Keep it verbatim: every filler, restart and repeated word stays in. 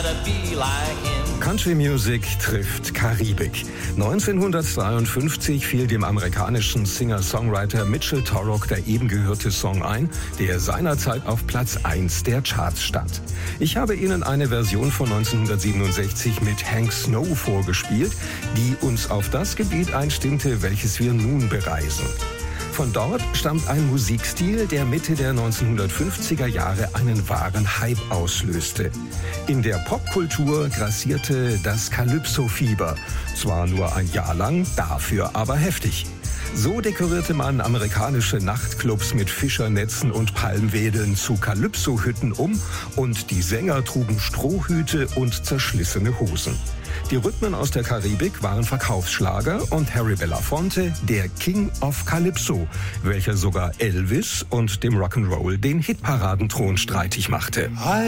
to be like him. Country Music trifft Karibik. neunzehnhundertdreiundfünfzig fiel dem amerikanischen Singer-Songwriter Mitchell Torok der eben gehörte Song ein, der seinerzeit auf Platz eins der Charts stand. Ich habe Ihnen eine Version von neunzehnhundertsiebenundsechzig mit Hank Snow vorgespielt, die uns auf das Gebiet einstimmte, welches wir nun bereisen. Von dort stammt ein Musikstil, der Mitte der neunzehnhundertfünfziger Jahre einen wahren Hype auslöste. In der Popkultur grassierte das Calypso-Fieber. Zwar nur ein Jahr lang, dafür aber heftig. So dekorierte man amerikanische Nachtclubs mit Fischernetzen und Palmwedeln zu Calypso-Hütten um und die Sänger trugen Strohhüte und zerschlissene Hosen. Die Rhythmen aus der Karibik waren Verkaufsschlager und Harry Belafonte, der King of Calypso, welcher sogar Elvis und dem Rock'n'Roll den Hitparadenthron streitig machte.